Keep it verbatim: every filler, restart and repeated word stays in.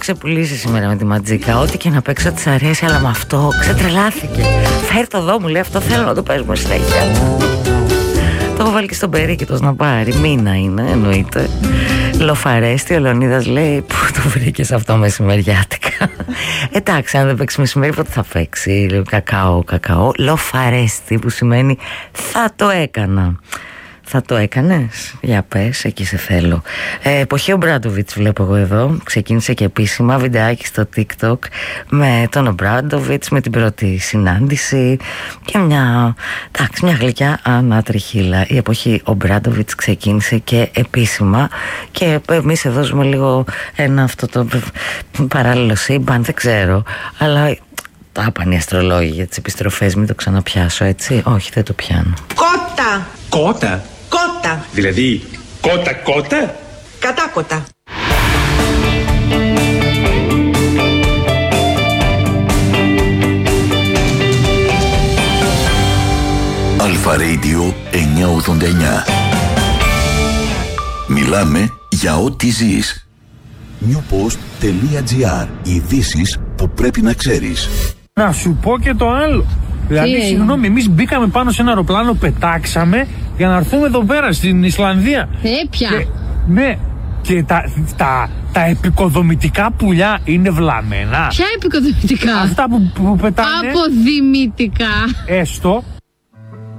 ξεπουλήσει σήμερα με τη Ματζίκα. Ό,τι και να παίξω της αρέσει, αλλά με αυτό ξετρελάθηκε. Φέρ' το εδώ, μου λέει, αυτό θέλω να το παίζουμε συνέχεια. Το έχω βάλει και στον Περίκη το να πάρει. Μήνα είναι, εννοείται. Λοφαρέστη, ο Λεωνίδας λέει, πού το βρήκες αυτό μεσημεριάτικα. Εντάξει, αν δεν παίξει μεσημέρι, πότε θα παίξει? Κακάο, κακάο. Λοφαρέστη, που σημαίνει θα το έκανα. Θα το έκανες? Για πες, εκεί σε θέλω. ε, Εποχή Ομπράντοβιτς βλέπω εγώ εδώ. Ξεκίνησε και επίσημα βιντεάκι στο TikTok με τον Ομπράντοβιτς, με την πρώτη συνάντηση και μια, εντάξει, μια γλυκιά ανατριχύλα. Η εποχή Ομπράντοβιτς ξεκίνησε και επίσημα. Και εμείς εδώ ζούμε λίγο ένα αυτό το παράλληλο σύμπαν, δεν ξέρω. Αλλά τα είπαν οι αστρολόγοι για τις επιστροφές, μην το ξαναπιάσω, έτσι. Όχι, δεν το πιάνω. Κότα! Κότα! Κότα! Δηλαδή, κότα κότα! Κατάκοτα! Αλφα Radio εννιακόσια ογδόντα εννιά. Μιλάμε για ό,τι ζεις. newpost.gr. Ειδήσεις που πρέπει να ξέρεις. Να σου πω και το άλλο. Δηλαδή, συγγνώμη, εμείς μπήκαμε πάνω σε ένα αεροπλάνο, πετάξαμε για να έρθουμε εδώ πέρα στην Ισλανδία. Ε, πια. Και, ναι, και τα, τα, τα επικοδομητικά πουλιά είναι βλαμμένα. Ποια επικοδομητικά? Αυτά που, που πετάνε. Αποδημητικά. Έστω.